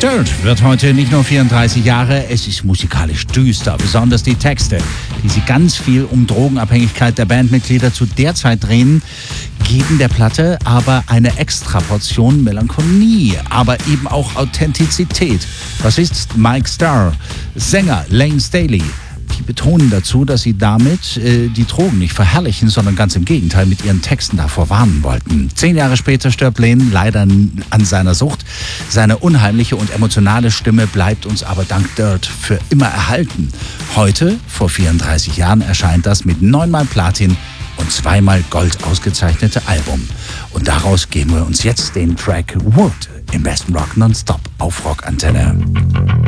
Dirt wird heute nicht nur 34 Jahre, es ist musikalisch düster. Besonders die Texte, die sich ganz viel um Drogenabhängigkeit der Bandmitglieder zu der Zeit drehen, geben der Platte aber eine Extraportion Melancholie, aber eben auch Authentizität. Was ist Mike Starr, Sänger Layne Staley? Die betonen dazu, dass sie damit die Drogen nicht verherrlichen, sondern ganz im Gegenteil mit ihren Texten davor warnen wollten. 10 Jahre später stirbt Layne leider an seiner Sucht. Seine unheimliche und emotionale Stimme bleibt uns aber dank Dirt für immer erhalten. Heute, vor 34 Jahren, erscheint das mit 9-mal Platin und 2-mal Gold ausgezeichnete Album. Und daraus geben wir uns jetzt den Track Wood im besten Rock Nonstop auf Rockantenne.